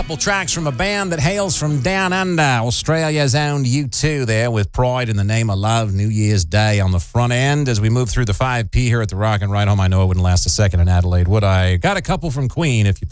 couple tracks from a band that hails from down under, Australia's own U2 there with Pride in the Name of Love, New Year's Day on the front end. As we move through the 5P here at the Rock and Ride Home, I know it wouldn't last a second in Adelaide, would I? Got a couple from Queen, if you